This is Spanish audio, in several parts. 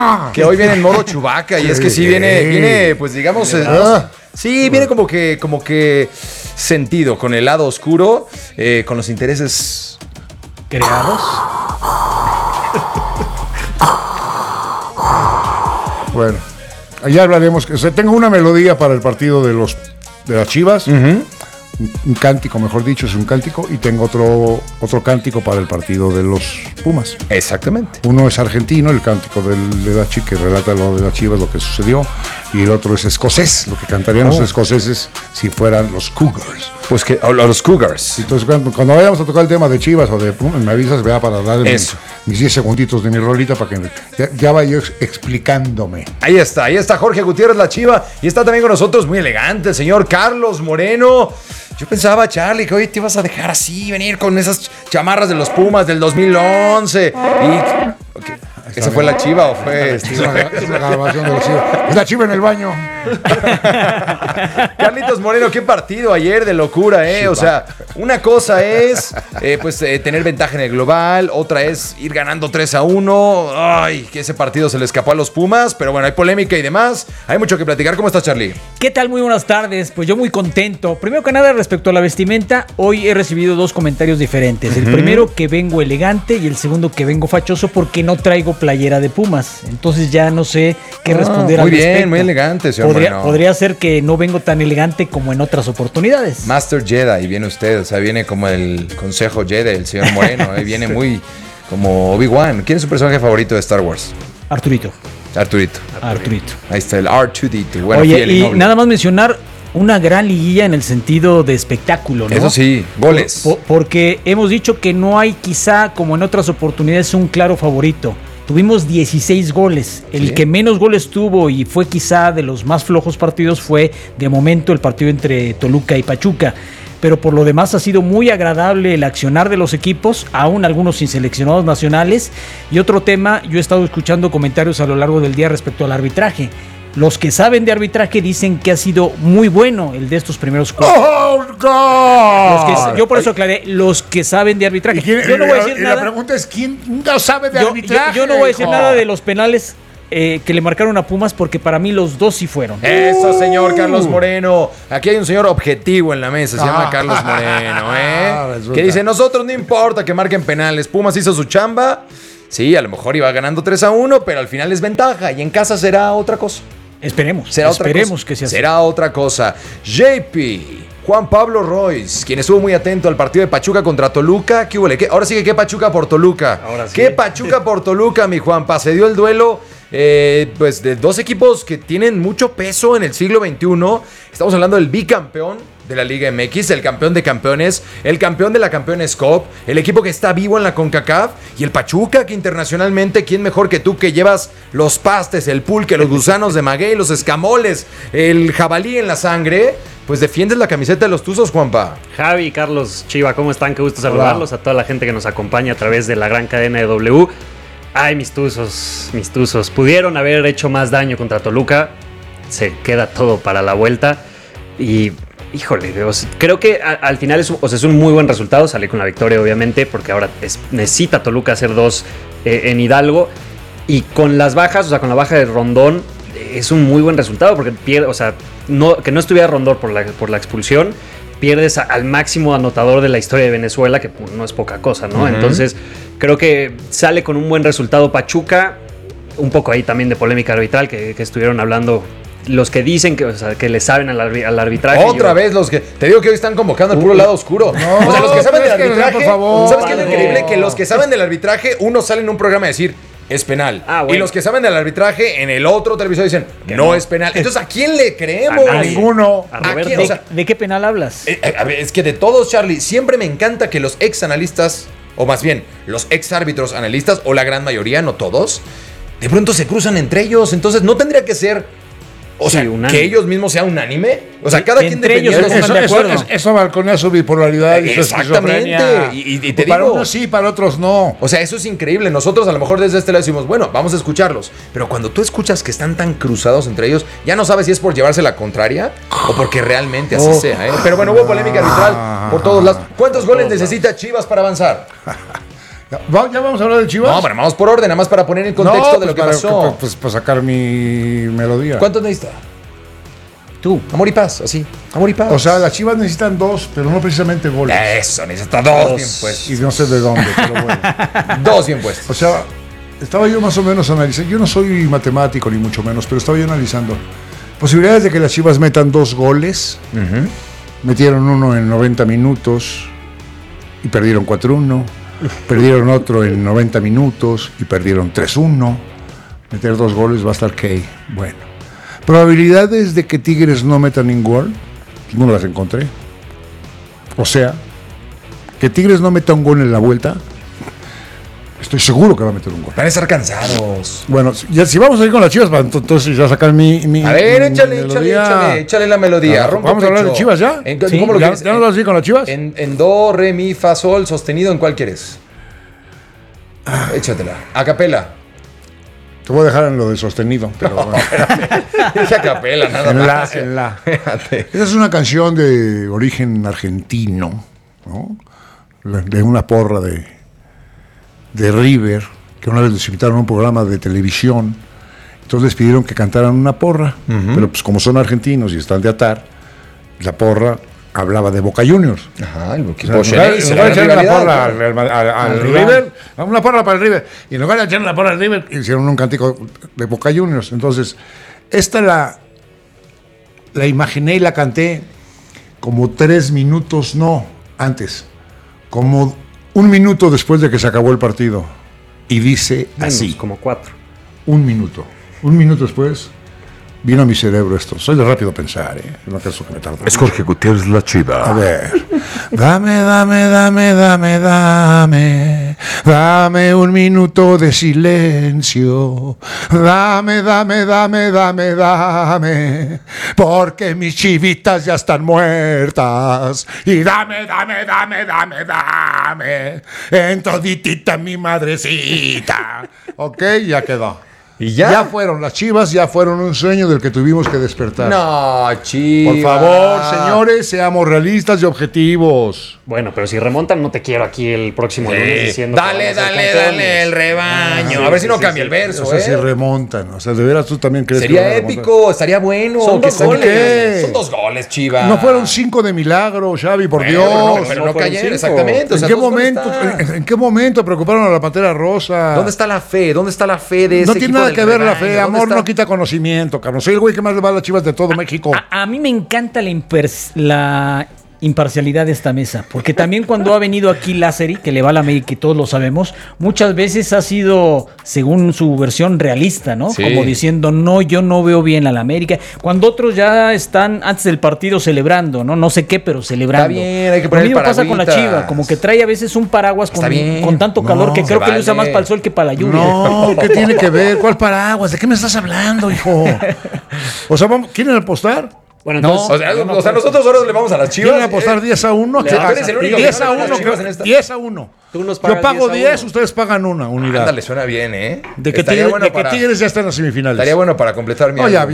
que hoy viene en modo Chewbacca. Y es que sí viene pues digamos... sí, viene como que sentido, con el lado oscuro, con los intereses... ¿Creados? Bueno, ya hablaremos. Tengo una melodía para el partido de las Chivas. Uh-huh. Un cántico, mejor dicho, es un cántico. Y tengo otro cántico para el partido de los Pumas. Exactamente. Uno es argentino, el cántico de Dachi, que relata lo de las Chivas, lo que sucedió. Y el otro es escocés, lo que cantarían los escoceses si fueran los Cougars. Pues que los Cougars. Entonces, cuando vayamos a tocar el tema de Chivas o de Pumas, me avisas, vea, para dar mis 10 segunditos de mi rolita para que ya vaya explicándome. Ahí está Jorge Gutiérrez, la Chiva. Y está también con nosotros, muy elegante, el señor Carlos Moreno. Yo pensaba, Charlie, que hoy te ibas a dejar así, venir con esas chamarras de los Pumas del 2011. Okay. ¿Esa fue la Chiva o fue...? Es una grabación de la Chiva. Es la Chiva en el baño. Carlitos Moreno, qué partido ayer de locura, O sea, una cosa es tener ventaja en el global, otra es ir ganando 3-1. Ay, que ese partido se le escapó a los Pumas, pero bueno, hay polémica y demás. Hay mucho que platicar. ¿Cómo estás, Charlie? ¿Qué tal? Muy buenas tardes. Pues yo muy contento. Primero que nada, respecto a la vestimenta, hoy he recibido 2 comentarios diferentes. El primero, que vengo elegante, y el segundo, que vengo fachoso porque no traigo playera de Pumas. Entonces ya no sé qué responder al respecto. Muy bien, muy elegante, señor Moreno. Podría ser que no vengo tan elegante como en otras oportunidades. Master Jedi, viene usted, o sea, viene como el consejo Jedi, el señor Moreno, viene muy como Obi-Wan. ¿Quién es su personaje favorito de Star Wars? Arturito. Ahí está el R2D2. Bueno, oye, y nada más mencionar una gran liguilla en el sentido de espectáculo, ¿no? Eso sí, goles. Porque hemos dicho que no hay quizá, como en otras oportunidades, un claro favorito. Tuvimos 16 goles. El que menos goles tuvo y fue quizá de los más flojos partidos fue, de momento, el partido entre Toluca y Pachuca. Pero por lo demás ha sido muy agradable el accionar de los equipos, aún algunos sin seleccionados nacionales. Y otro tema, yo he estado escuchando comentarios a lo largo del día respecto al arbitraje. Los que saben de arbitraje dicen que ha sido muy bueno el de estos primeros cuatro. ¡Oh, God! Yo por eso aclaré, los que saben de arbitraje. Yo no voy a decir nada. La pregunta es, ¿quién no sabe de arbitraje? Yo no voy a decir nada de los penales que le marcaron a Pumas, porque para mí los dos sí fueron. Eso, señor Carlos Moreno. Aquí hay un señor objetivo en la mesa, se llama Carlos Moreno, que dice, nosotros no importa que marquen penales. Pumas hizo su chamba. Sí, a lo mejor iba ganando 3-1, pero al final es ventaja y en casa será otra cosa. Esperemos que sea así. Será otra cosa. JP, Juan Pablo Royce, quien estuvo muy atento al partido de Pachuca contra Toluca. ¿Qué hubo? Ahora sí que qué Pachuca por Toluca. ¿Qué Pachuca por Toluca, mi Juanpa? Se dio el duelo pues de 2 equipos que tienen mucho peso en el siglo XXI. Estamos hablando del bicampeón de la Liga MX, el campeón de campeones, el campeón de la Campeones Cup, el equipo que está vivo en la CONCACAF, y el Pachuca, que internacionalmente, ¿quién mejor que tú, que llevas los pastes, el pulque, los gusanos de maguey, los escamoles, el jabalí en la sangre? Pues defiendes la camiseta de los Tuzos, Juanpa. Javi, Carlos, Chiva, ¿cómo están? Qué gusto saludarlos. A toda la gente que nos acompaña a través de la gran cadena de W. Ay, mis Tuzos. Pudieron haber hecho más daño contra Toluca. Se queda todo para la vuelta. Y, híjole, creo que al final es un muy buen resultado. Salir con la victoria, obviamente, porque ahora necesita Toluca hacer 2 en Hidalgo. Y con las bajas, con la baja de Rondón, es un muy buen resultado, porque pierde, que no estuviera Rondón por la expulsión, pierdes al máximo anotador de la historia de Venezuela, que no es poca cosa, ¿no? Uh-huh. Entonces, creo que sale con un buen resultado Pachuca. Un poco ahí también de polémica arbitral que estuvieron hablando los que dicen que le saben al arbitraje. Otra vez los que... Te digo que hoy están convocando al puro lado oscuro. No, o sea, los que saben del arbitraje... Por favor, ¿sabes qué es lo increíble? Que los que saben del arbitraje, uno sale en un programa a decir... es penal. Bueno. Y los que saben del arbitraje en el otro televisor dicen no es penal. Entonces, ¿a quién le creemos? A ninguno. ¿De qué penal hablas? A ver, es que de todos, Charlie, siempre me encanta que los ex analistas, o más bien, los ex árbitros analistas, o la gran mayoría, no todos, de pronto se cruzan entre ellos. Entonces, no tendría que ser... O sea, que ellos mismos sean unánime. O sea, cada quien dependiendo de eso balconea su bipolaridad y su exactamente. Y te digo, para unos sí, para otros no. O sea, eso es increíble. Nosotros a lo mejor desde este lado decimos, bueno, vamos a escucharlos. Pero cuando tú escuchas que están tan cruzados entre ellos, ya no sabes si es por llevarse la contraria o porque realmente así sea, ¿eh? Pero bueno, hubo polémica arbitral por todos lados. ¿Cuántos goles necesita Chivas para avanzar? ¿Ya vamos a hablar de Chivas? No, pero vamos por orden, nada más para poner en contexto de lo que pasó. Pues para sacar mi melodía. ¿Cuántos necesita? Tú. Amor y paz, así. Amor y paz. O sea, las Chivas necesitan 2, pero no precisamente goles. Eso, necesita 2 bien puestos. Y no sé de dónde, pero bueno. 2 bien puestos. O sea, estaba yo más o menos analizando. Yo no soy matemático, ni mucho menos, pero estaba yo analizando. Posibilidades de que las Chivas metan 2 goles. Metieron uno en 90 minutos y perdieron 4-1. Perdieron otro en 90 minutos y perdieron 3-1. Meter 2 goles va a estar que bueno. Probabilidades de que Tigres no meta ningún gol, no las encontré. O sea, que Tigres no meta un gol en la vuelta, estoy seguro que va a meter un gol. Van a estar cansados. Bueno, ya, si vamos a ir con las Chivas, entonces ya sacar mi a ver, échale la melodía. ¿Vamos a hablar de Chivas ya? Sí, ¿cómo lo quieres? ¿Ya nos vas a ir con las Chivas? En do, re, mi, fa, sol, sostenido, ¿en cuál quieres? Échatela. A capela. Te voy a dejar en lo de sostenido, pero bueno. Es a capela, nada más. En la. Esa es una canción de origen argentino, ¿no? De una porra de River, que una vez les invitaron a un programa de televisión. Entonces les pidieron que cantaran una porra, pero pues como son argentinos y están de atar, la porra hablaba de Boca Juniors. Ajá, el equipo o sea, en lugar de echarle la porra al River, una porra para el River, y en lugar de echarle la porra al River, hicieron un cántico de Boca Juniors. Entonces, esta la imaginé y la canté como 3 minutos, no, antes, como 1 minuto después de que se acabó el partido. Y dice así. Como 4. 1 minuto. 1 minuto después vino a mi cerebro esto. Soy de rápido pensar, ¿eh? No caso que me tardo. Es Jorge Gutiérrez La Chiva. A ver. Dame 1 minuto de silencio. Dame. Porque mis chivitas ya están muertas. Y dame. En toditita mi madrecita. Ok, ya quedó. ¿Y ya? Ya fueron las Chivas, ya fueron un sueño del que tuvimos que despertar. No, Chivas. Por favor, señores, seamos realistas y objetivos. Bueno, pero si remontan, no te quiero aquí el próximo lunes diciendo dale, el rebaño. A ver si no cambia el verso, O sea, si remontan. O sea, de veras tú también crees sería que van a épico, remontar. estaría bueno. Son 2 goles. ¿Qué? Son 2 goles, Chivas. No fueron 5 de milagro, Xavi, por Dios. Pero no fueron cayeron, 5. exactamente. O sea, ¿En qué momento preocuparon a la Pantera Rosa? ¿Dónde está la fe? ¿Dónde está la fe de ese No equipo tiene nada del que ver la rebaño? fe, amor no quita conocimiento, cabrón. Soy el güey que más le va a las Chivas de todo México. A mí me encanta la imparcialidad de esta mesa, porque también cuando ha venido aquí Lázari, que le va a la América y todos lo sabemos, muchas veces ha sido, según su versión, realista, ¿no? Sí. Como diciendo, no, yo no veo bien a la América, cuando otros ya están antes del partido celebrando, ¿no? No sé qué, pero celebrando. Está bien, hay que Lo poner mismo pasa con la paragüitas. Chiva, como que trae a veces un paraguas con tanto No, calor que se creo que vale. le usa más para el sol que para la lluvia. No, ¿qué tiene que ver? ¿Cuál paraguas? ¿De qué me estás hablando, hijo? O sea, ¿quieren apostar? Bueno, No. entonces, O sea, nosotros ahora le vamos a las Chivas. ¿Quieren apostar 10-1? Tú eres el único que 10 no a le va a las 1. Chivas en esta. 10-1. Tú nos Yo pagas pago 10 a 10, 1. ustedes pagan una unidad. Ándale, suena bien, ¿eh? De que Estaría bueno para- Tigres ya está en las semifinales. Estaría bueno para completar mi No, ya, álbum.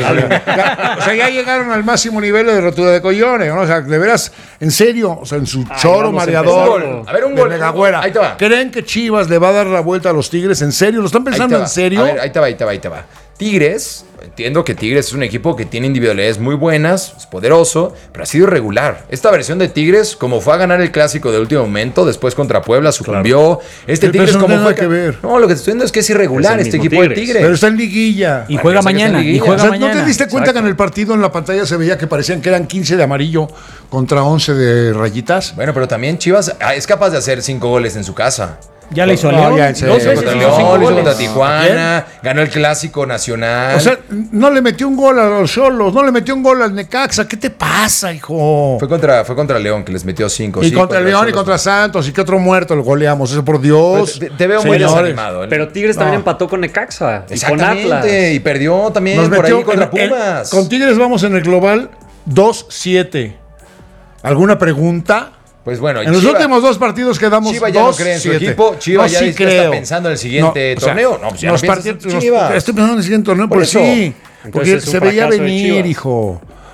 o sea, ya llegaron al máximo nivel de rotura de collones, ¿no? O sea, de veras, en serio, o sea, en su choro vamos mareador. empezando. A ver, un de gol. Megagüera. Ahí te va. ¿Creen que Chivas le va a dar la vuelta a los Tigres? ¿En serio? ¿Lo están Ahí te pensando va. en serio? A ver, ahí te va. Tigres, entiendo que Tigres es un equipo que tiene individualidades muy buenas, es poderoso, pero ha sido irregular. Esta versión de Tigres, como fue a ganar el clásico de último momento, después contra Puebla, sucumbió. Este Pero Tigres eso no como tiene fue... nada que ver. No, lo que te estoy diciendo es que es irregular Es el este mismo equipo de Tigres. Tigres. Pero está en liguilla. Y juega Bueno, yo sé que mañana, es y liguilla. juega O sea, mañana. ¿no te diste cuenta que en el partido en la pantalla se veía que parecían que eran 15 de amarillo contra 11 de rayitas? Bueno, pero también Chivas es capaz de hacer 5 goles en su casa. Ya le hizo a No, León. ya, en serio. 2 veces Contra hizo León, 5 lo hizo goles. contra Tijuana, ganó el clásico nacional. O sea, no le metió un gol a los Xolos, no le metió un gol al Necaxa. ¿Qué te pasa, hijo? fue contra León que les metió 5. Y contra el León y contra Santos. ¿Y qué otro muerto lo goleamos? Eso por Dios. Te veo muy Señores. desanimado. Pero Tigres también No. empató con Necaxa y con Exactamente, Atlas. y perdió también Nos por metió ahí contra en- Pumas. con Tigres vamos en el global 2-7. ¿Alguna pregunta? Pues bueno, En los últimos 2 partidos quedamos Chiva ya no cree en su 2-7. equipo. Chiva ya sí está creo. pensando en el siguiente torneo. No, pues ya no piensas en Chivas. Estoy pensando en el siguiente torneo, Por pues eso. sí. Porque Entonces es un se veía fracaso de venir, Chivas. hijo.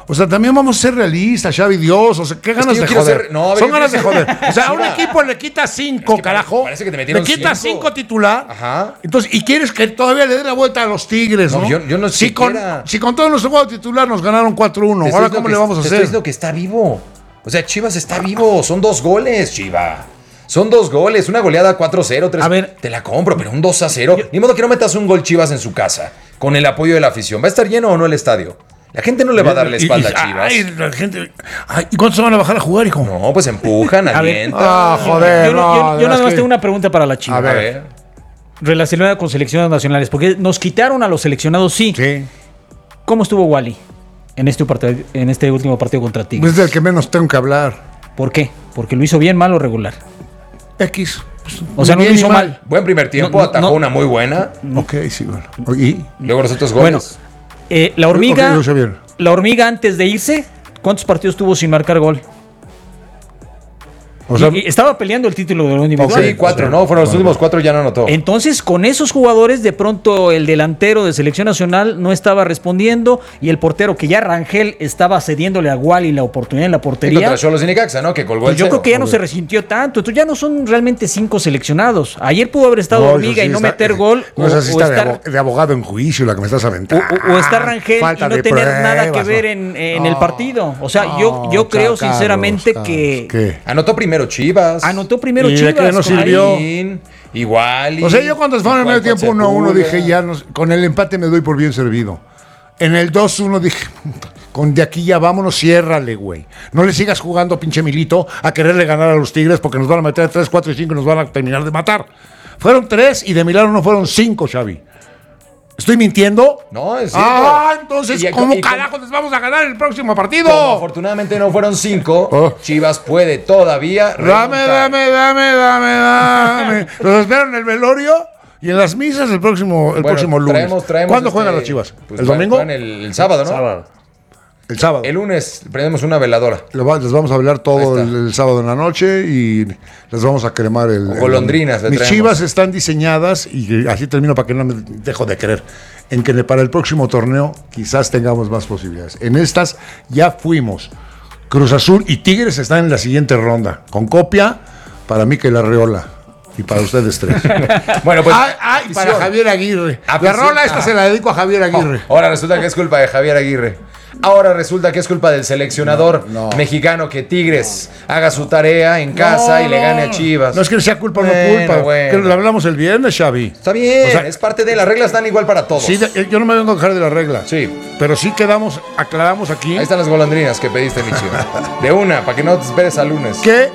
O sea, también vamos a ser realistas, Xavi, Dios. O sea, qué ganas de joder. Son ganas de joder. O sea, a un equipo le quita 5, carajo. Parece que te metieron le quita 5 titular. Ajá. Entonces, y quieres que todavía le dé la vuelta a los Tigres, ¿no? Yo no si con todo nuestro juego titular nos ganaron 4-1. Ahora, ¿cómo le vamos a hacer? Te estoy diciendo que está vivo. O sea, Chivas está vivo. Son 2 goles, Chiva. Son 2 goles. Una goleada 4-0, 3. A ver. Te la compro, pero un 2-0. Ni modo que no metas un gol Chivas en su casa. Con el apoyo de la afición. ¿Va a estar lleno o no el estadio? La gente no le va a dar la espalda a Chivas. La gente, ¿y cuántos se van a bajar a jugar, hijo? No, pues empujan, alientan. Joder. Yo nada más tengo una pregunta para la Chivas. A ver. Relacionada con seleccionados nacionales. Porque nos quitaron a los seleccionados, sí. ¿Cómo estuvo Wally en este último partido contra Tigres? Es del que menos tengo que hablar. ¿Por qué? ¿Porque lo hizo bien, mal o regular? X. O sea, no lo hizo mal. Buen primer tiempo, atajó una muy buena. Ok, sí, bueno. ¿Y? Luego los otros goles. Bueno, la hormiga antes de irse, ¿cuántos partidos tuvo sin marcar gol? O sea, y estaba peleando el título de lo individual. Sí, 4, ¿no? Fueron los últimos 4, ya no anotó. Entonces, con esos jugadores, de pronto el delantero de selección nacional no estaba respondiendo y el portero, que ya Rangel estaba cediéndole a Wally la oportunidad en la portería. Y contra Xolos y Necaxa, ¿no? Que colgó el yo creo que ya no se resintió tanto. Entonces ya no son realmente 5 seleccionados. Ayer pudo haber estado Hormiga y no meter gol. No es así, está de abogado en juicio la que me estás aventando. O estar Rangel y no tener nada que ver en el partido. O sea, yo creo sinceramente que... Anotó primero Chivas. Anotó primero Chivas. Que no sirvió. Igual. O sea, yo cuando estaban en el medio tiempo 1-1 dije, ya con el empate me doy por bien servido. En el 2-1 dije, de aquí ya vámonos, ciérrale, güey. No le sigas jugando, pinche Milito, a quererle ganar a los Tigres porque nos van a meter 3, 4 y 5 y nos van a terminar de matar. Fueron 3 y de milagro no fueron 5, Xavi. ¿Estoy mintiendo? No, es cierto. Entonces, ¿cómo carajos les vamos a ganar el próximo partido? Como afortunadamente no fueron 5, Chivas puede todavía remontar. Dame. Los espero en el velorio y en las misas el próximo lunes. Traemos ¿Cuándo juegan las Chivas? Pues ¿El domingo? El sábado, ¿no? El sábado. El lunes prendemos una veladora. Les vamos a hablar todo el sábado en la noche y les vamos a cremar golondrinas. Mis Chivas están diseñadas, y así termino para que no me dejo de creer, en que para el próximo torneo quizás tengamos más posibilidades. En estas ya fuimos. Cruz Azul y Tigres están en la siguiente ronda. Con copia para Mikel Arreola. Y para ustedes 3. Bueno, pues. Y para Javier Aguirre. La rola esta se la dedico a Javier Aguirre. Ahora resulta que es culpa de Javier Aguirre. Ahora resulta que es culpa del seleccionador mexicano que Tigres haga su tarea en casa y le gane a Chivas. No es que sea culpa o no culpa. Que lo hablamos el viernes, Xavi. Está bien, es parte de las reglas, están igual para todos. Sí, yo no me vengo a dejar de las reglas. Sí. Pero sí aclaramos aquí. Ahí están las golondrinas que pediste, Michi. De una, para que no te esperes al lunes. Que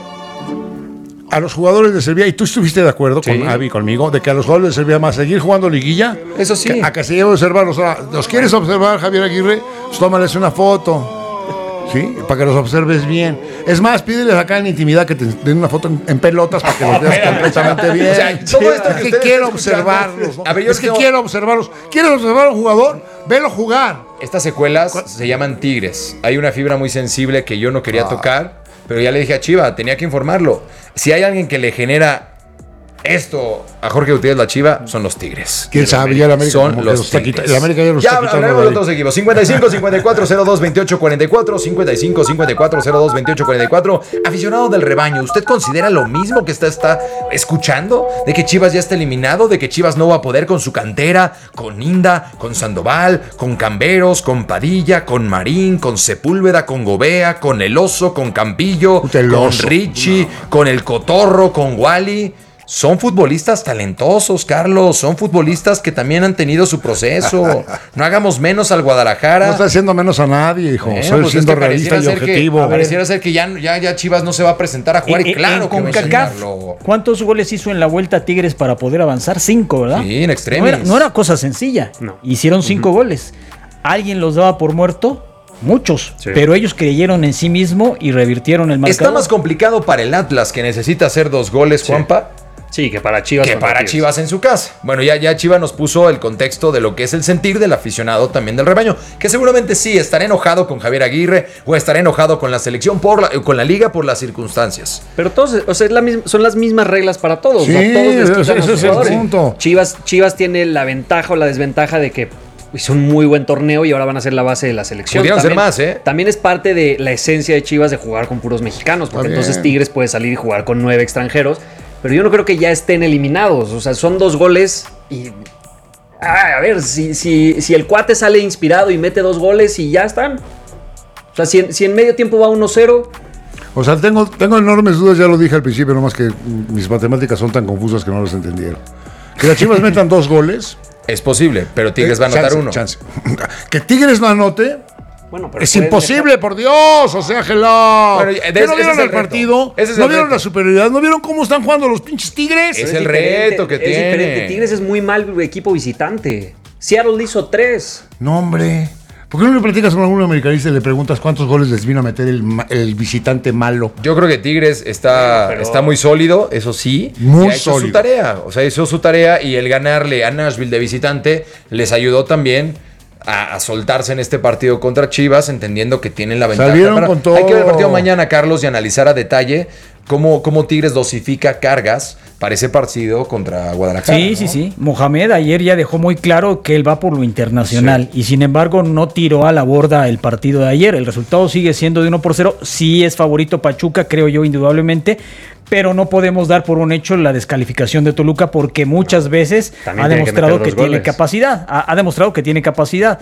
a los jugadores de Serbia, y tú estuviste de acuerdo con Avi, conmigo, de que a los jugadores de Serbia más seguir jugando liguilla. Eso sí. A que se lleve a observarlos. Ahora, ¿los quieres observar, Javier Aguirre? Pues tómales una foto. ¿Sí? Para que los observes bien. Es más, pídeles acá en intimidad que te den una foto en pelotas para que los veas completamente bien. O sea, todo esto es que quiero observarlos. ¿No? A ver, quiero observarlos. ¿Quieres observar a un jugador? Velo jugar. Estas secuelas se llaman tigres. Hay una fibra muy sensible que yo no quería tocar. Pero ya le dije a Chiva, tenía que informarlo. Si hay alguien que le genera esto a Jorge Gutiérrez la Chiva, son los Tigres. ¿Quién sabe? Ya el América son los Tigres. El América ya los está quitando. Ya hablaremos de otros equipos. 55 54 02 28 44. 55 54 02 28 44. Aficionado del rebaño, ¿usted considera lo mismo que está escuchando? ¿De que Chivas ya está eliminado? ¿De que Chivas no va a poder con su cantera? Con Inda, con Sandoval, con Camberos, con Padilla, con Marín, con Sepúlveda, con Gobea, con El Oso, con Campillo, con Richie, con El Cotorro, con Wally. Son futbolistas talentosos, Carlos. Son futbolistas que también han tenido su proceso. No hagamos menos al Guadalajara. No está haciendo menos a nadie, hijo. Soy siendo realista y objetivo. Pareciera ser que ya Chivas no se va a presentar a jugar. Y claro que va a enseñarlo. ¿Cuántos goles hizo en la vuelta a Tigres para poder avanzar? 5, ¿verdad? Sí, en extremis. No era cosa sencilla. No. Hicieron 5 goles. ¿Alguien los daba por muerto? Muchos, pero ellos creyeron en sí mismo y revirtieron el marcador. Está más complicado para el Atlas, que necesita hacer 2 goles, Juanpa. Sí, que para Chivas. Que para Chivas en su casa. Bueno, ya Chivas nos puso el contexto de lo que es el sentir del aficionado también del rebaño, que seguramente sí estará enojado con Javier Aguirre o estará enojado con la selección, con la liga por las circunstancias. Pero todos, o sea, son las mismas reglas para todos. Sí, todos les quitan ese es el punto. Chivas tiene la ventaja o la desventaja de que hizo un muy buen torneo y ahora van a ser la base de la selección. Pudieron ser más, ¿eh? También es parte de la esencia de Chivas de jugar con puros mexicanos, porque entonces Tigres puede salir y jugar con 9 extranjeros. Pero yo no creo que ya estén eliminados. O sea, son 2 goles y... a ver, si el cuate sale inspirado y mete 2 goles y ya están. O sea, si en medio tiempo va 1-0... O sea, tengo enormes dudas, ya lo dije al principio, nomás que mis matemáticas son tan confusas que no las entendieron. Que las Chivas metan 2 goles. Es posible, pero Tigres va a anotar uno. Chance. Que Tigres no anote. Bueno, pero es imposible, por Dios. O sea, hello. Bueno, ¿Qué no vieron el partido? ¿No vieron la superioridad? ¿No vieron cómo están jugando los pinches Tigres? Es el reto que tiene. Es diferente. Tigres es muy mal equipo visitante. Seattle hizo 3. No, hombre. ¿Por qué no le platicas con algún americanista y le preguntas cuántos goles les vino a meter el visitante malo? Yo creo que Tigres está muy sólido, eso sí. Muy ha hecho sólido. su tarea. O sea, hizo su tarea y el ganarle a Nashville de visitante les ayudó también a soltarse en este partido contra Chivas, entendiendo que tienen la ventaja. Salieron con todo. Hay que ver el partido mañana, Carlos, y analizar a detalle cómo Tigres dosifica cargas para ese partido contra Guadalajara. Sí, ¿no? sí. Mohamed ayer ya dejó muy claro que él va por lo internacional y sin embargo no tiró a la borda el partido de ayer. El resultado sigue siendo de 1-0. Sí es favorito Pachuca, creo yo, indudablemente, pero no podemos dar por un hecho la descalificación de Toluca porque muchas veces ha demostrado que tiene capacidad. Ha demostrado que tiene capacidad.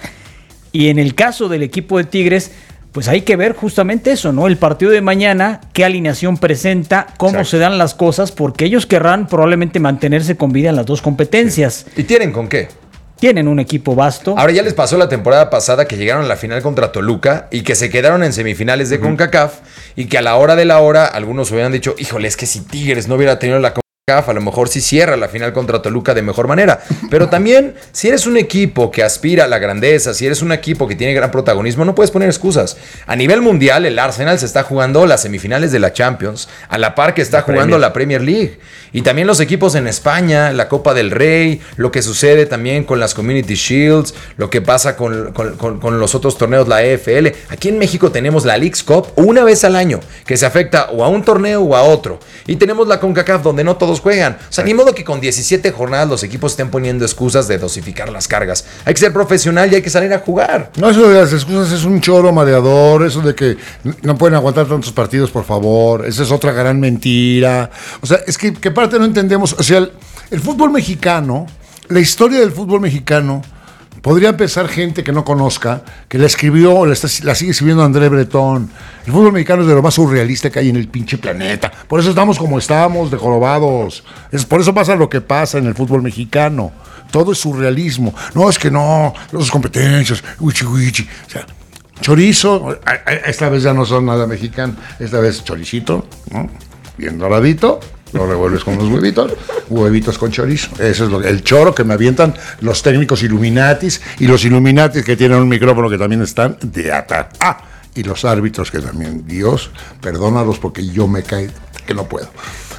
Y en el caso del equipo de Tigres, pues hay que ver justamente eso, ¿no? El partido de mañana, qué alineación presenta, cómo se dan las cosas, porque ellos querrán probablemente mantenerse con vida en las 2 competencias. ¿Y tienen con qué? Tienen un equipo vasto. Ahora ya les pasó la temporada pasada que llegaron a la final contra Toluca y que se quedaron en semifinales de CONCACAF y que a la hora de la hora algunos hubieran dicho, híjole, es que si Tigres no hubiera tenido la CONCACAF, a lo mejor sí cierra la final contra Toluca de mejor manera. Pero también, si eres un equipo que aspira a la grandeza, si eres un equipo que tiene gran protagonismo, no puedes poner excusas. A nivel mundial, el Arsenal se está jugando las semifinales de la Champions, a la par que está jugando la Premier League. Y también los equipos en España, la Copa del Rey, lo que sucede también con las Community Shields, lo que pasa con los otros torneos, la EFL. Aquí en México tenemos la Leagues Cup una vez al año, que se afecta o a un torneo o a otro. Y tenemos la CONCACAF, donde no todos juegan. O sea, ni modo que con 17 jornadas los equipos estén poniendo excusas de dosificar las cargas. Hay que ser profesional y hay que salir a jugar. No, eso de las excusas es un choro mareador, eso de que no pueden aguantar tantos partidos, por favor. Esa es otra gran mentira. O sea, es que parte no entendemos. O sea, el fútbol mexicano, la historia del fútbol mexicano, podría empezar gente que no conozca, que la escribió o la sigue escribiendo André Breton. El fútbol mexicano es de lo más surrealista que hay en el pinche planeta. Por eso estamos como estamos, de jorobados. Por eso pasa lo que pasa en el fútbol mexicano. Todo es surrealismo. No, es que no, las competencias, wichi. O sea, chorizo, esta vez ya no son nada mexicano, esta vez choricito, ¿no? Bien doradito. Lo revuelves con unos huevitos con chorizo. Eso es el choro que me avientan los técnicos Illuminatis y los Illuminatis que tienen un micrófono que también están de atar. Y los árbitros que también, Dios, perdónalos porque yo me cae que no puedo.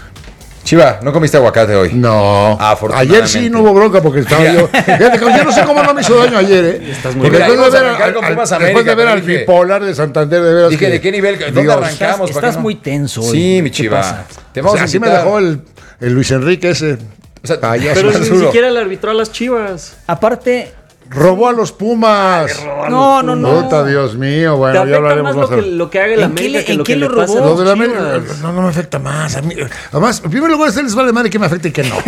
Chiva, ¿no comiste aguacate hoy? No. Ayer sí no hubo bronca porque estaba yo. Yo no sé cómo no me hizo daño ayer, ¿eh? Estás muy porque bien. después de ver al bipolar de Santander, de veras. Dije, ¿de qué nivel? ¿Dónde arrancamos? Estás muy tenso hoy. Sí, mi Chiva. Te vamos a así me dejó el Luis Enrique ese. O sea, pero ni siquiera le arbitró a las Chivas. Aparte, robó a los Pumas. No. Puta, Dios mío. Bueno, ya hablaremos más. Lo que haga el América que lo que le pasa a Lo de la las América no me afecta más. A mí, además, en primer lugar, a ustedes vale madre que me afecte y que no.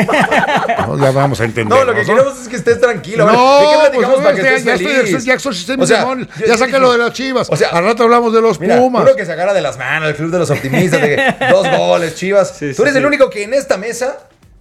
Ya vamos a entender. No, lo que queremos es que estés tranquilo. No, ¿de qué platicamos para que estés feliz? Ya exorcisté mi demonio. Ya saqué lo de las Chivas. O sea, al rato hablamos de los Pumas. Uno que se agarra de las manos, el club de los optimistas, de que 2 goles, Chivas. Tú eres el único que en esta mesa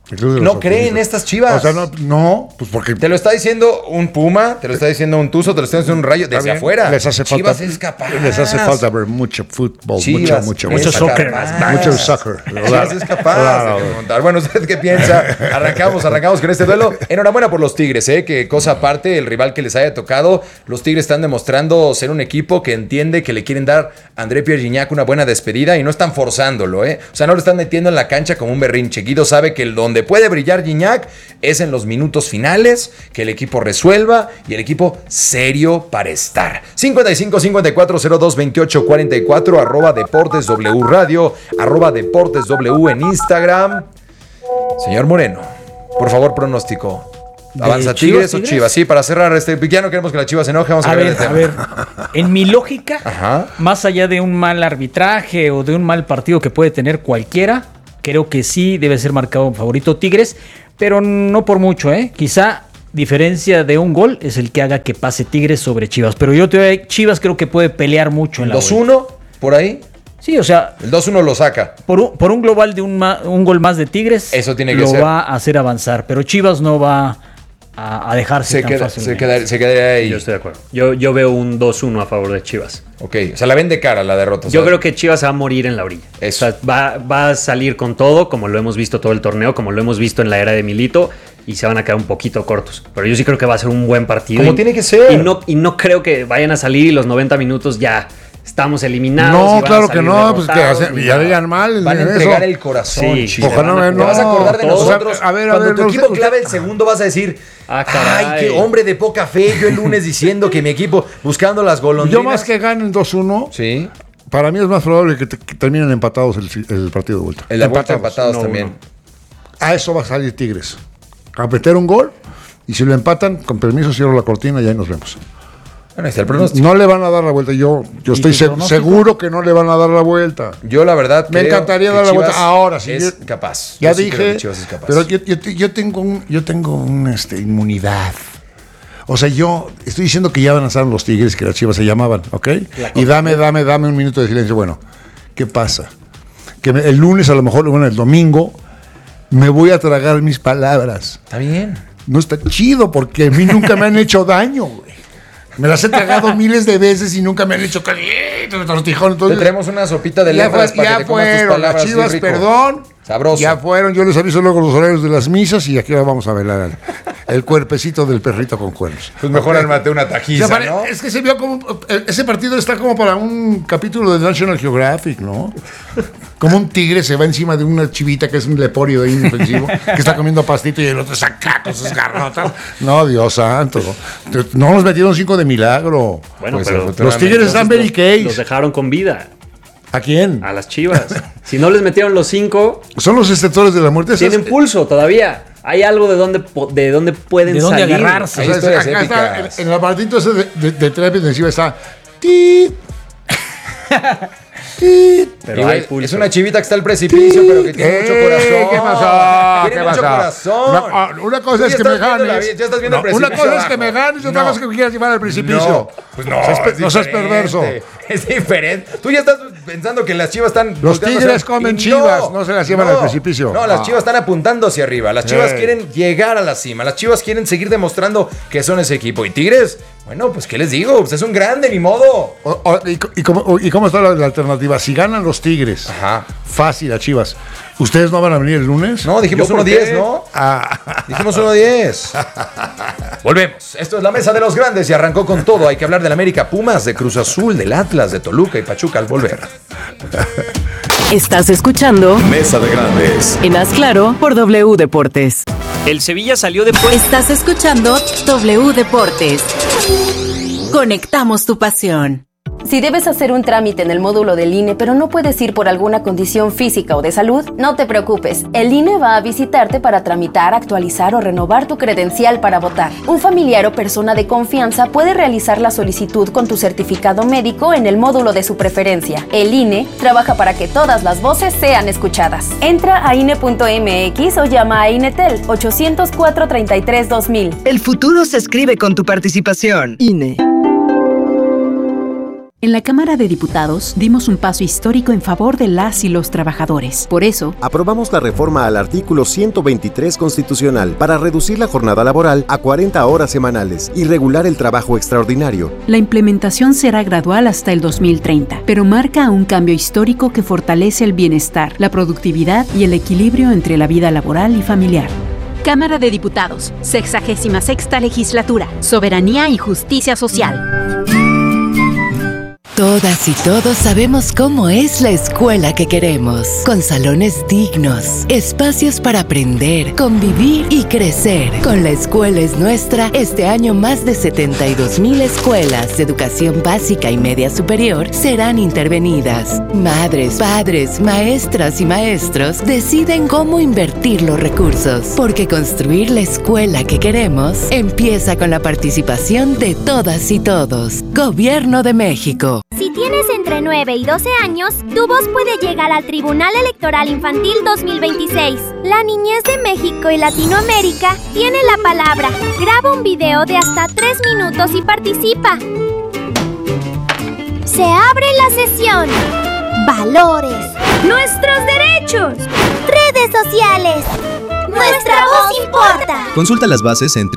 no cree en estas Chivas. O sea, no, pues porque te lo está diciendo un Puma, te lo está diciendo un Tuzo, te lo está diciendo un Rayo desde afuera. Les hace Chivas falta, es capaz. Les hace falta ver mucho fútbol, Chivas mucho soccer. Mucho soccer. Chivas es capaz de remontar. Bueno, ¿usted qué piensa? Arrancamos con este duelo. Enhorabuena por los Tigres, que cosa aparte, el rival que les haya tocado. Los Tigres están demostrando ser un equipo que entiende que le quieren dar a André Pierre Gignac una buena despedida y no están forzándolo, O sea, no lo están metiendo en la cancha como un berrinche. Guido sabe que donde puede brillar Gignac es en los minutos finales, que el equipo resuelva y el equipo serio para estar. 55-54-02-28-44 @DeportesW Radio, @DeportesW en Instagram. Señor Moreno, por favor, pronóstico ¿Avanza Tigres o Chivas? Sí, para cerrar ya no queremos que la Chivas se enoje, vamos a cambiar de tema. A ver, en mi lógica, más allá de un mal arbitraje o de un mal partido que puede tener cualquiera, creo que sí debe ser marcado favorito Tigres, pero no por mucho, quizá diferencia de un gol es el que haga que pase Tigres sobre Chivas, pero Chivas creo que puede pelear mucho en la 2-1 por ahí. Sí, o sea, el 2-1 lo saca. Por un global de un gol más de Tigres, eso tiene que lo ser. Va a hacer avanzar, pero Chivas no va a dejarse tan fácil. Se quedaría ahí. Yo estoy de acuerdo. Yo veo un 2-1 a favor de Chivas. Ok, o sea, la ven de cara la derrota. Yo creo que Chivas va a morir en la orilla. Eso. O sea, va a salir con todo, como lo hemos visto todo el torneo, como lo hemos visto en la era de Milito, y se van a quedar un poquito cortos. Pero yo sí creo que va a ser un buen partido. Como tiene que ser. Y no creo que vayan a salir y los 90 minutos ya estamos eliminados. No, claro que no, pues que ya vean mal. Van a entregar el corazón, sí, Chivas. Ojalá Te vas a acordar de nosotros. A ver, cuando tu equipo clave el segundo vas a decir, caray. ay, qué hombre de poca fe. Yo el lunes diciendo que mi equipo buscando las golondrinas. Yo más que ganen 2-1, sí. Para mí es más probable que terminen empatados el partido de vuelta. En la vuelta empatados también. A eso va a salir Tigres. A meter un gol, y si lo empatan, con permiso cierro la cortina y ahí nos vemos. Bueno, ahí está el pronóstico. No le van a dar la vuelta. Yo estoy seguro que no le van a dar la vuelta. Yo la verdad me encantaría dar la vuelta. Ahora sí. Es capaz. Ya dije. Es capaz. Pero yo tengo una inmunidad. O sea, yo estoy diciendo que ya van a estar los Tigres, que las Chivas se llamaban, ¿ok? Y dame un minuto de silencio. Bueno, ¿qué pasa? Que el lunes, a lo mejor, bueno, el domingo, me voy a tragar mis palabras. Está bien. No está chido, porque a mí nunca me han hecho daño, güey. Me las he tragado miles de veces y nunca me han hecho caliente, tortijón. Entonces, te traemos una sopita de letras para que te comas tus palabras. Las Chivas, perdón. Sabroso. Ya fueron, yo les aviso luego los horarios de las misas y aquí vamos a velar el cuerpecito del perrito con cuernos. Pues mejor armate una tajiza, ¿no? Es que se vio como... Ese partido está como para un capítulo de National Geographic, ¿no? Como un tigre se va encima de una chivita que es un leporio de inofensivo, que está comiendo pastito y el otro saca con sus garrotas. No, Dios santo. No nos metieron 5 de milagro. Bueno, pues, pero los Tigres están very case. Los dejaron con vida. ¿A quién? A las Chivas. Si no les metieron los 5... Son los exceptores de la muerte. Tienen pulso todavía. Hay algo de dónde pueden salir. De agarrarse. O sea, acá está, en el apartito ese de terapia encima está... ¡Tit! Pero hay pulso. Es una chivita que está al precipicio, pero que tiene mucho corazón. ¿Qué pasó? Tiene mucho corazón. Una cosa es que me ganes. Ya estás viendo el precipicio. Una cosa es que me ganes y otra cosa es que me quieras llevar al precipicio. No, pues no seas perverso. Es diferente. Tú ya estás pensando que las Chivas están... Los Tigres comen Chivas, no se las llevan al precipicio. No, las Chivas están apuntando hacia arriba. Las Chivas quieren llegar a la cima. Las Chivas quieren seguir demostrando que son ese equipo. Y Tigres, bueno, pues ¿qué les digo? Pues es un grande, ni modo. ¿Y cómo está la alternativa? Si ganan los Tigres, fácil a Chivas, ¿ustedes no van a venir el lunes? No, dijimos 1-10, ¿no? Dijimos 1-10. Volvemos. Esto es la Mesa de los Grandes y arrancó con todo. Hay que hablar del América, Pumas, de Cruz Azul, del Atlas, de Toluca y Pachuca al volver. Estás escuchando Mesa de Grandes en Haz Claro por W Deportes. El Sevilla salió de... Estás escuchando W Deportes. Conectamos tu pasión. Si debes hacer un trámite en el módulo del INE, pero no puedes ir por alguna condición física o de salud, no te preocupes. El INE va a visitarte para tramitar, actualizar o renovar tu credencial para votar. Un familiar o persona de confianza puede realizar la solicitud con tu certificado médico en el módulo de su preferencia. El INE trabaja para que todas las voces sean escuchadas. Entra a INE.mx o llama a INETEL 800-433-2000. El futuro se escribe con tu participación. INE. En la Cámara de Diputados dimos un paso histórico en favor de las y los trabajadores. Por eso, aprobamos la reforma al artículo 123 constitucional para reducir la jornada laboral a 40 horas semanales y regular el trabajo extraordinario. La implementación será gradual hasta el 2030, pero marca un cambio histórico que fortalece el bienestar, la productividad y el equilibrio entre la vida laboral y familiar. Cámara de Diputados, 66ª Legislatura, Soberanía y Justicia Social. Todas y todos sabemos cómo es la escuela que queremos, con salones dignos, espacios para aprender, convivir y crecer. Con La Escuela es Nuestra, este año más de 72,000 escuelas de educación básica y media superior serán intervenidas. Madres, padres, maestras y maestros deciden cómo invertir los recursos, porque construir la escuela que queremos empieza con la participación de todas y todos. Gobierno de México. Si tienes entre 9 y 12 años, tu voz puede llegar al Tribunal Electoral Infantil 2026. La niñez de México y Latinoamérica tiene la palabra. Graba un video de hasta 3 minutos y participa. Se abre la sesión. Valores. Nuestros derechos. Redes sociales. Nuestra voz importa. Consulta las bases en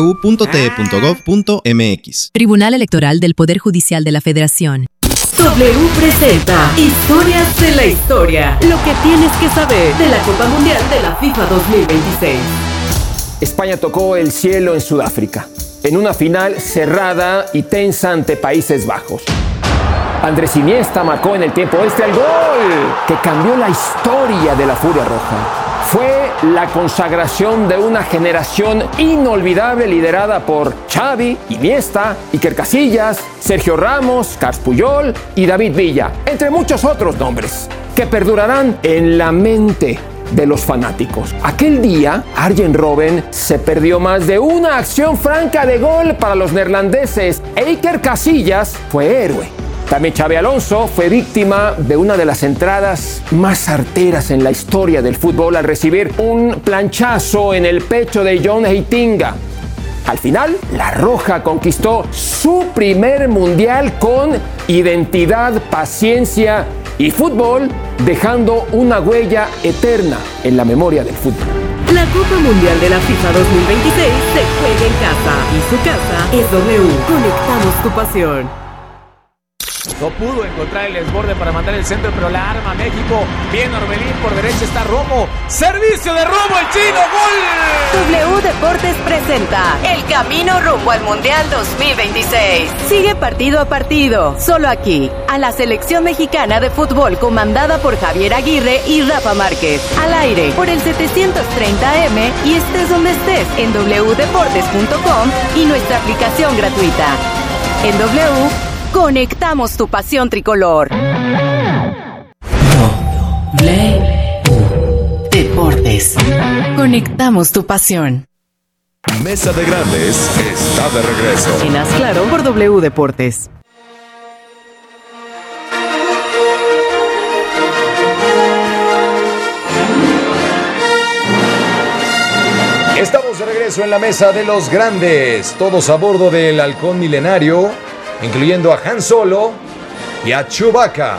www.te.gov.mx. Tribunal Electoral del Poder Judicial de la Federación. W presenta Historias de la Historia. Lo que tienes que saber de la Copa Mundial de la FIFA 2026. España tocó el cielo en Sudáfrica, en una final cerrada y tensa ante Países Bajos. Andrés Iniesta marcó en el tiempo extra el gol que cambió la historia de la Furia Roja. Fue la consagración de una generación inolvidable liderada por Xavi, Iniesta, Iker Casillas, Sergio Ramos, Carles Puyol y David Villa, entre muchos otros nombres, que perdurarán en la mente de los fanáticos. Aquel día, Arjen Robben se perdió más de una acción franca de gol para los neerlandeses e Iker Casillas fue héroe. También Xabi Alonso fue víctima de una de las entradas más certeras en la historia del fútbol al recibir un planchazo en el pecho de John Heitinga. Al final, la Roja conquistó su primer mundial con identidad, paciencia y fútbol, dejando una huella eterna en la memoria del fútbol. La Copa Mundial de la FIFA 2026 se juega en casa y su casa es W. Conectamos tu pasión. No pudo encontrar el desborde para mandar el centro, pero la arma México. Bien Orbelín, por derecha está Romo. Servicio de Romo, el chino, gol. W Deportes presenta el camino rumbo al Mundial 2026. Sigue partido a partido, solo aquí, a la selección mexicana de fútbol comandada por Javier Aguirre y Rafa Márquez. Al aire, por el 730M y estés donde estés en wdeportes.com y nuestra aplicación gratuita. En W, conectamos tu pasión tricolor. Deportes. Conectamos tu pasión. Mesa de Grandes está de regreso. En Haz Claro por W Deportes. Estamos de regreso en la Mesa de los Grandes. Todos a bordo del halcón milenario, incluyendo a Han Solo y a Chewbacca.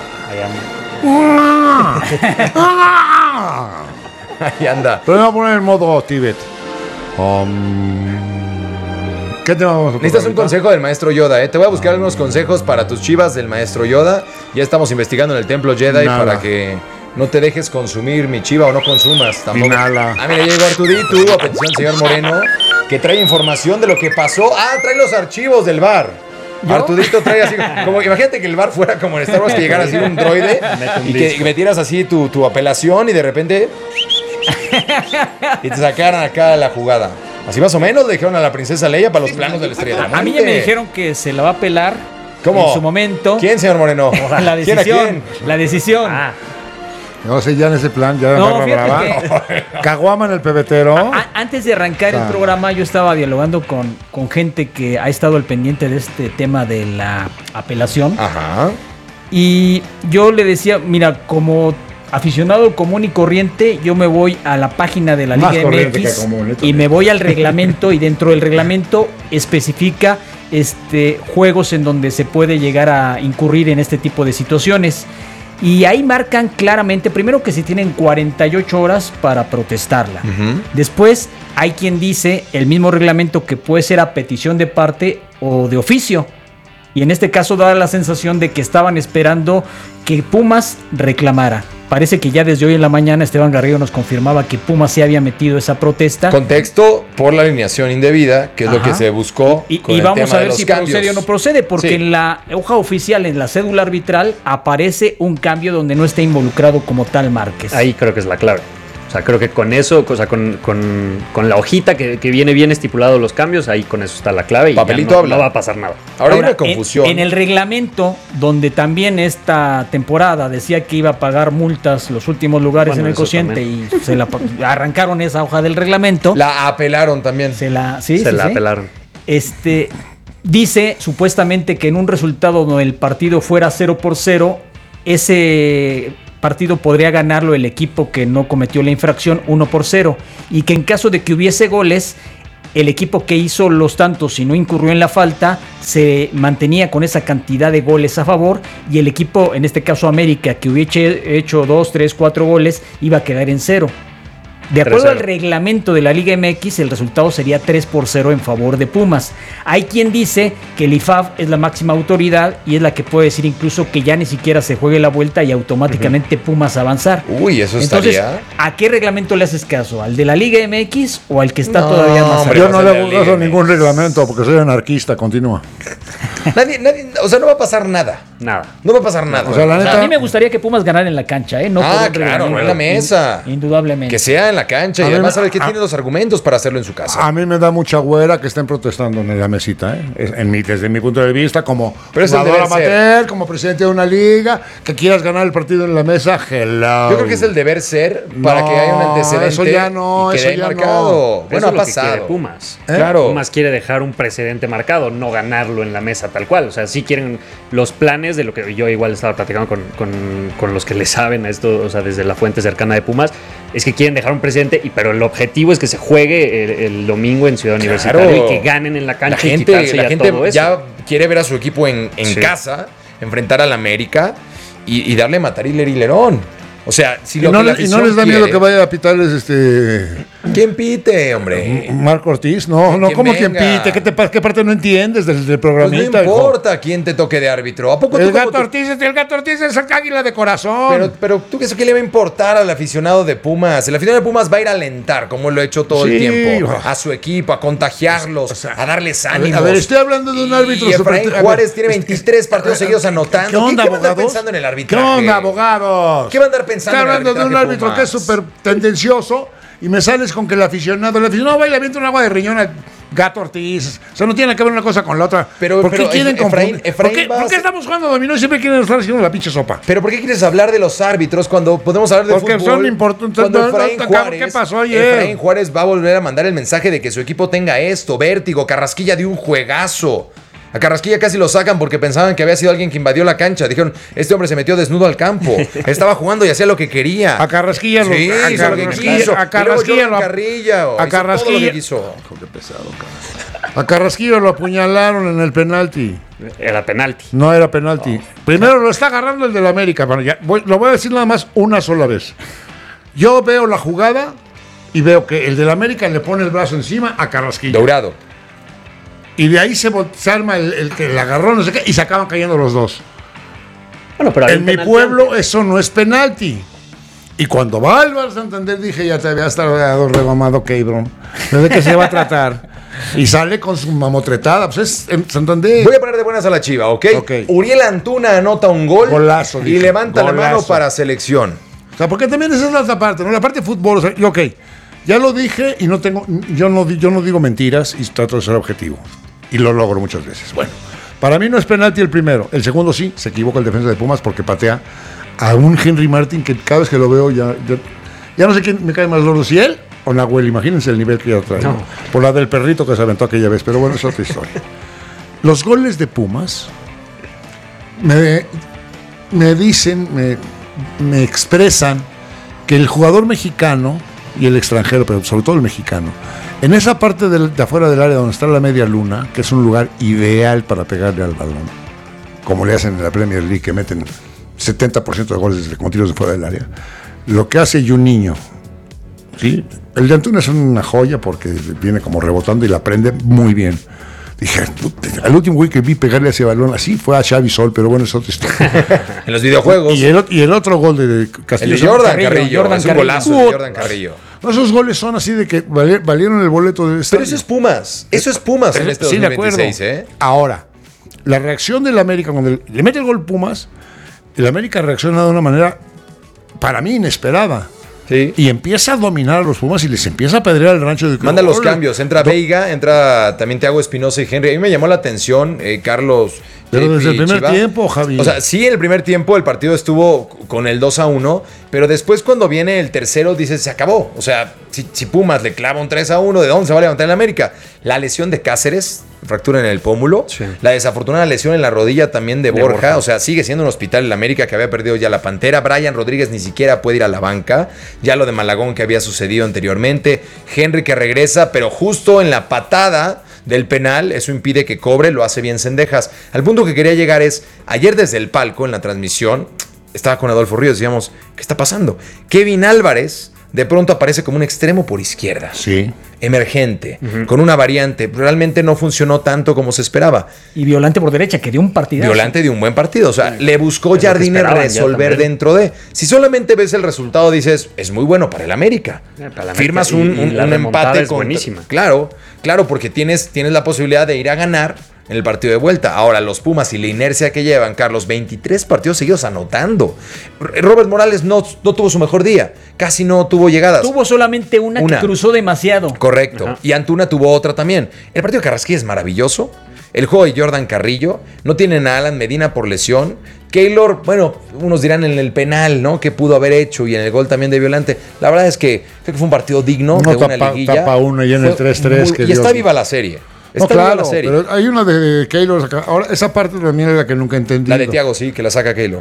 Ahí anda. Pero vamos a poner en modo Tibet. ¿Qué te vamos a tocar? Necesitas un consejo del maestro Yoda, ¿eh? Te voy a buscar algunos consejos para tus chivas del maestro Yoda. Ya estamos investigando en el templo Jedi para que no te dejes consumir mi chiva o no consumas tampoco. Inhala. Ah, mira, llegó Artudito, a petición del señor Moreno, que trae información de lo que pasó. Ah, trae los archivos del bar. Artudito trae así, como imagínate que el bar fuera como en Star Wars, que llegara así un droide y que metieras así tu apelación y de repente y te sacaran acá la jugada. Así más o menos le dijeron a la princesa Leia para los planos de la Estrella de la Muerte. A mí ya me dijeron que se la va a pelar. ¿Cómo? En su momento. ¿Quién, señor Moreno? La decisión. ¿Quién a quién? La decisión. No sé, ya en ese plan, ya No, barra brava. Caguama en el pebetero. Antes de arrancar el programa, yo estaba dialogando con gente que ha estado al pendiente de este tema de la apelación. Ajá. Y yo le decía, mira, como aficionado común y corriente, yo me voy a la página de la Liga MX y me voy al reglamento, y dentro del reglamento especifica juegos en donde se puede llegar a incurrir en este tipo de situaciones. Y ahí marcan claramente, primero, que se tienen 48 horas para protestarla. Después hay quien dice, el mismo reglamento, que puede ser a petición de parte o de oficio. Y en este caso da la sensación de que estaban esperando que Pumas reclamara. Parece que ya desde hoy en la mañana Esteban Garrido nos confirmaba que Pumas se había metido esa protesta. Contexto por la alineación indebida, que es lo que se buscó. Y vamos a ver si procede o no procede, porque en la hoja oficial, en la cédula arbitral, aparece un cambio donde no está involucrado como tal Márquez. Ahí creo que es la clave. O sea, creo que con eso, o sea, con la hojita que viene bien estipulado los cambios, ahí con eso está la clave y Papelito no va a pasar nada. Ahora hay una confusión. En el reglamento, donde también esta temporada decía que iba a pagar multas los últimos lugares en el cociente y se la arrancaron esa hoja del reglamento. La apelaron también. Se la apelaron. Dice supuestamente que en un resultado donde el partido fuera 0-0, ese partido podría ganarlo el equipo que no cometió la infracción 1-0, y que en caso de que hubiese goles, el equipo que hizo los tantos y no incurrió en la falta se mantenía con esa cantidad de goles a favor, y el equipo, en este caso América, que hubiese hecho 2, 3, 4 goles, iba a quedar en 0. De acuerdo al reglamento de la Liga MX, el resultado sería 3-0 en favor de Pumas. Hay quien dice que el IFAB es la máxima autoridad y es la que puede decir incluso que ya ni siquiera se juegue la vuelta y automáticamente Pumas avanzar. Uy, eso Entonces, estaría... ¿a qué reglamento le haces caso? ¿Al de la Liga MX o al que está todavía más arriba? Yo no le hago caso a ningún reglamento porque soy anarquista, continúa. Nadie, o sea, no va a pasar nada. No va a pasar nada. O sea, la neta, a mí me gustaría que Pumas ganara en la cancha, ¿eh? No claro, no en la mesa. Indudablemente. Que sea en la cancha y además sabe que tiene los argumentos para hacerlo en su casa. A mí me da mucha güera que estén protestando en la mesita, ¿eh? Desde mi punto de vista, como jugador amateur, como presidente de una liga, que quieras ganar el partido en la mesa, hello. Yo creo que es el deber ser para que haya un antecedente. Eso ya no, y quede marcado. No. Bueno, ha pasado. Quiere Pumas. Claro. Pumas quiere dejar un precedente marcado, no ganarlo en la mesa tal cual. O sea, sí quieren los planes de lo que yo igual estaba platicando con los que le saben a esto, o sea, desde la fuente cercana de Pumas, es que quieren dejar un precedente, pero el objetivo es que se juegue el domingo en Ciudad Universitaria y que ganen en la cancha y quitarse la gente todo eso. Ya quiere ver a su equipo en casa, enfrentar al América y darle matar hilerón. O sea, si lo y no les da miedo que vaya a pitarles ¿Quién pite, hombre? Marco Ortiz, no, ¿cómo quien pite? ¿Qué parte no entiendes del programita? Pues no importa quién te toque de árbitro. ¿A poco el Gato Ortiz es el águila de corazón. Pero tú qué le va a importar al aficionado de Pumas. El aficionado de Pumas va a ir a alentar, como lo ha hecho todo el tiempo, a su equipo, a contagiarlos, a darles ánimos. A ver, estoy hablando de un árbitro. Y Efraín Juárez tiene 23 partidos seguidos anotando. ¿Qué onda, abogados? ¿Qué va a andar pensando en el arbitraje? ¿Qué onda, abogados? ¿Qué va a andar pensando? Está hablando de un árbitro que es súper tendencioso y me sales con que el aficionado va y le avienta un agua de riñón al Gato Ortiz. O sea, no tiene que ver una cosa con la otra. ¿Por qué quieren confundir? ¿Por qué estamos jugando dominó y siempre quieren estar haciendo la pinche sopa? ¿Pero por qué quieres hablar de los árbitros cuando podemos hablar de porque fútbol? Son importantes. Cuando Efraín Juárez, ¿qué pasó ayer? Efraín Juárez va a volver a mandar el mensaje de que su equipo tenga esto, vértigo. Carrasquilla dio un juegazo. A Carrasquilla casi lo sacan porque pensaban que había sido alguien que invadió la cancha. Dijeron, este hombre se metió desnudo al campo. Estaba jugando y hacía lo que quería. A Carrasquilla lo hizo lo que quiso. A Carrasquilla A Carrasquilla lo apuñalaron en el penalti. Era penalti. No era penalti. Primero lo está agarrando el del América. Bueno, lo voy a decir nada más una sola vez. Yo veo la jugada y veo que el del América le pone el brazo encima a Carrasquilla. Dourado. Y de ahí se arma el que le agarró, no sé qué, y se acaban cayendo los dos. Bueno, pero en mi pueblo eso no es penalti. Y cuando va al Bar Santander dije, ya te había estado remamado, cabrón. ¿De qué se va a tratar? Y sale con su mamotretada. Pues es en Santander. Voy a poner de buenas a la Chiva, ¿ok? Uriel Antuna anota un gol. Golazo, y levanta la mano para selección. O sea, porque también esa es la otra parte, ¿no? La parte de fútbol, o sea, ya lo dije y yo no digo mentiras y trato de ser objetivo. Y lo logro muchas veces. Bueno, para mí no es penalti el primero. El segundo sí, se equivoca el defensa de Pumas porque patea a un Henry Martin que cada vez que lo veo ya no sé quién me cae más gordo, si él o Nahuel. Imagínense el nivel que ya trae. No. Por la del perrito que se aventó aquella vez, pero bueno, es otra historia. Los goles de Pumas me dicen, me expresan que el jugador mexicano y el extranjero, pero sobre todo el mexicano, en esa parte de afuera del área donde está la media luna, que es un lugar ideal para pegarle al balón, como le hacen en la Premier League, que meten 70% de goles con tiros de fuera del área, lo que hace Juninho, ¿sí? El de Antuna es una joya porque viene como rebotando y la prende muy bien. Dije, al último güey que vi pegarle a ese balón así fue a Xavi Sol, pero bueno, es otra historia. En los videojuegos. Y el otro gol de Castillo. El de Jordan Carrillo. Es un golazo de Jordan Carrillo. No, esos goles son así de que valieron el boleto del estadio. Pero eso es Pumas. Eso es Pumas en este 2026, ¿eh? Ahora, la reacción del América cuando le mete el gol Pumas, el América reacciona de una manera, para mí, inesperada. Sí. Y empieza a dominar a los Pumas y les empieza a pedrear el rancho de... Manda los cambios. Entra Veiga, entra también Thiago Espinosa y Henry. A mí me llamó la atención, Carlos. Pero desde el primer tiempo, Javi. O sea, sí, en el primer tiempo el partido estuvo con el 2-1, pero después cuando viene el tercero dices, se acabó. O sea, si Pumas le clava un 3-1, ¿de dónde se va a levantar el América? La lesión de Cáceres, fractura en el pómulo. Sí. La desafortunada lesión en la rodilla también de Borja. O sea, sigue siendo un hospital el América que había perdido ya la Pantera. Brian Rodríguez ni siquiera puede ir a la banca. Ya lo de Malagón que había sucedido anteriormente. Henry que regresa, pero justo en la patada del penal, eso impide que cobre, lo hace bien Cendejas. Al punto que quería llegar es, ayer desde el palco en la transmisión, estaba con Adolfo Ríos, decíamos, ¿qué está pasando? Kevin Álvarez de pronto aparece como un extremo por izquierda. Sí. Emergente, con una variante. Realmente no funcionó tanto como se esperaba. Y Violante por derecha, que dio un partidazo. Violante dio un buen partido. O sea, le buscó Jardine resolver dentro de. Si solamente ves el resultado, dices, es muy bueno para el América. Firmas un empate. Es buenísima. Claro, porque tienes la posibilidad de ir a ganar en el partido de vuelta. Ahora, los Pumas y la inercia que llevan, Carlos, 23 partidos seguidos anotando. Robert Morales no tuvo su mejor día. Casi no tuvo llegadas. Tuvo solamente una que cruzó demasiado. Correcto. Ajá. Y Antuna tuvo otra también. El partido de Carrasquilla es maravilloso. El juego de Jordan Carrillo. No tienen a Alan Medina por lesión. Keylor, bueno, unos dirán en el penal, ¿no? Que pudo haber hecho y en el gol también de Violante. La verdad es que creo que fue un partido digno de una liguilla. Tapa uno y en el 3-3. Y está viva la serie. No, claro, pero hay una de Keylor acá. Ahora, esa parte también es la que nunca entendí. La de Thiago, sí, que la saca Keylor.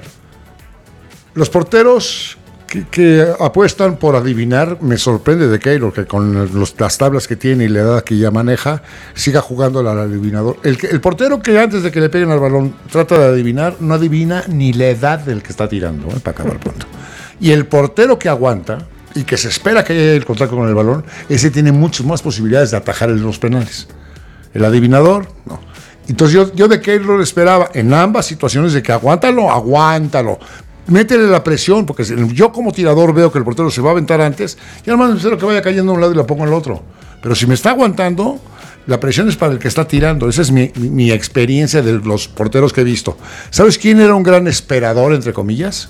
Los porteros que apuestan por adivinar, me sorprende de Keylor, que con las tablas que tiene y la edad que ya maneja, siga jugando al adivinador. El portero que antes de que le peguen al balón trata de adivinar, no adivina ni la edad del que está tirando, para acabar pronto. Y el portero que aguanta y que se espera que haya el contacto con el balón, ese tiene muchas más posibilidades de atajar en los penales. El adivinador, no. Entonces yo de Keylor esperaba en ambas situaciones de que aguántalo. Métele la presión, porque yo como tirador veo que el portero se va a aventar antes y además me espero que vaya cayendo a un lado y la pongo al otro. Pero si me está aguantando, la presión es para el que está tirando. Esa es mi experiencia de los porteros que he visto. ¿Sabes quién era un gran esperador, entre comillas?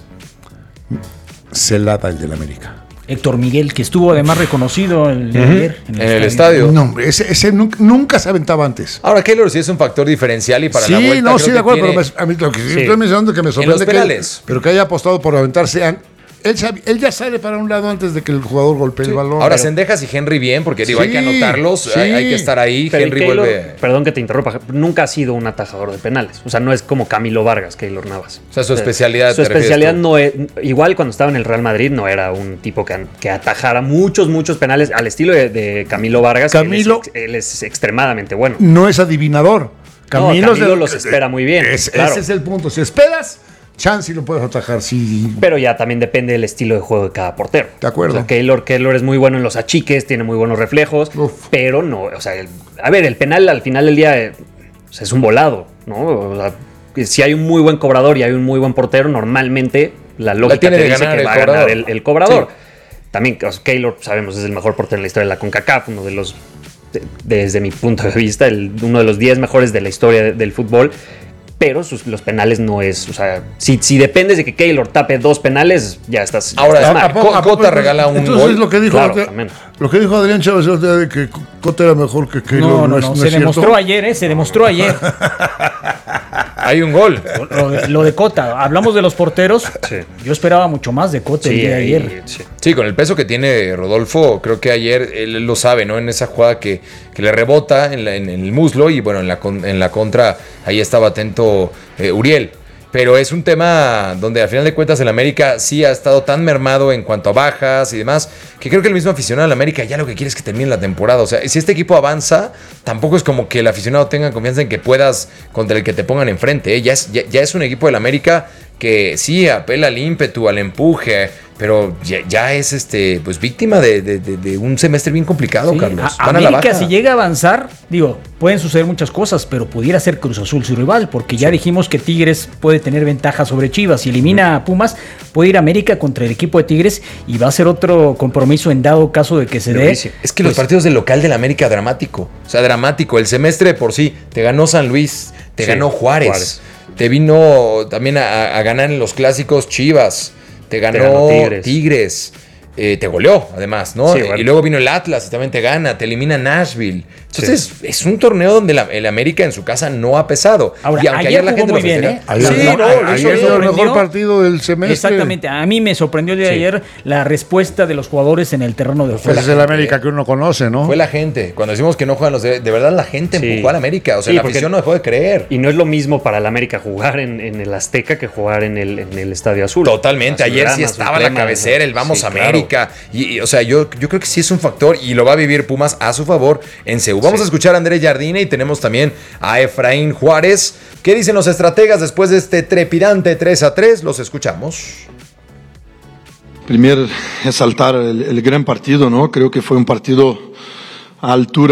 Celada, el del América. Héctor Miguel, que estuvo además reconocido ayer en el estadio. No, hombre, ese nunca se aventaba antes. Ahora, Keylor sí es un factor diferencial y para la vuelta. Sí, no, sí, de acuerdo, pero a mí lo que estoy mencionando que me sorprende pero que haya apostado por aventarse. Él ya sale para un lado antes de que el jugador golpee el balón. Ahora, Cendejas y Henry bien, porque digo, hay que anotarlos, hay que estar ahí. Pero Henry Keylor, vuelve. Perdón que te interrumpa, nunca ha sido un atajador de penales. O sea, no es como Camilo Vargas, Keylor Navas. O sea, su especialidad. Su especialidad no es. Igual cuando estaba en el Real Madrid, no era un tipo que atajara muchos penales al estilo de Camilo Vargas. Camilo. Él es extremadamente bueno. No es adivinador. Camilo los espera muy bien. Claro. Ese es el punto. Si esperas, chance y lo puedes atajar, sí. Pero ya también depende del estilo de juego de cada portero. De acuerdo. O sea, Keylor es muy bueno en los achiques, tiene muy buenos reflejos, pero no, o sea, el penal al final del día es un volado, ¿no? O sea, si hay un muy buen cobrador y hay un muy buen portero, normalmente la lógica te dice que va a ganar el cobrador. Sí. También, Keylor, sabemos, es el mejor portero en la historia de la CONCACAF, uno de los, desde mi punto de vista, uno de los 10 mejores de la historia del fútbol. Pero los penales no es, o sea, si dependes de que Keylor tape 2 penales, ya estás. Ahora, Cota regala un entonces gol. Lo que dijo, claro, lo que dijo Adrián Chávez de que Cota era mejor que Keylor. No, se demostró ayer, se demostró ayer. Hay un gol. Lo de Cota, hablamos de los porteros. Sí. Yo esperaba mucho más de Cota el día de ayer. Sí, con el peso que tiene Rodolfo, creo que ayer él lo sabe, ¿no? En esa jugada que le rebota en el muslo y bueno, en la contra ahí estaba atento Uriel. Pero es un tema donde al final de cuentas el América sí ha estado tan mermado en cuanto a bajas y demás, que creo que el mismo aficionado del América ya lo que quiere es que termine la temporada. O sea, si este equipo avanza, tampoco es como que el aficionado tenga confianza en que puedas contra el que te pongan enfrente. Ya es un equipo del América que sí apela al ímpetu, al empuje, pero ya es pues víctima de un semestre bien complicado, sí, Carlos. América, si llega a avanzar, pueden suceder muchas cosas, pero pudiera ser Cruz Azul su rival, porque ya dijimos que Tigres puede tener ventaja sobre Chivas. Si elimina a Pumas, puede ir a América contra el equipo de Tigres y va a ser otro compromiso en dado caso de que se dé. Es que los partidos del local del América, dramático. O sea, dramático. El semestre de por sí, te ganó San Luis, te ganó Juárez. Te vino también a ganar en los clásicos Chivas. Te ganó Tigres. Te goleó, además, ¿no? Sí, y luego vino el Atlas y también te gana. Te elimina Nashville. Entonces, es un torneo donde el América en su casa no ha pesado. Ahora, y aunque ayer la gente muy bien, ¿eh? Ayer es el mejor partido del semestre. Exactamente. A mí me sorprendió el día de ayer la respuesta de los jugadores en el terreno de juego. Es el América que uno conoce, ¿no? Fue la gente. Cuando decimos que no juegan los de verdad, la gente empujó al América. O sea, la afición no dejó de creer. Y no es lo mismo para el América jugar en el Azteca que jugar en el Estadio Azul. Totalmente. Ayer sí estaba la cabecera, el Vamos América. Claro. O sea, yo creo que sí es un factor y lo va a vivir Pumas a su favor en CU. Vamos a escuchar a Andrés Jardine y tenemos también a Efraín Juárez. ¿Qué dicen los estrategas después de este trepidante 3-3? Los escuchamos. Primero, resaltar el gran partido, ¿no? Creo que fue un partido a altura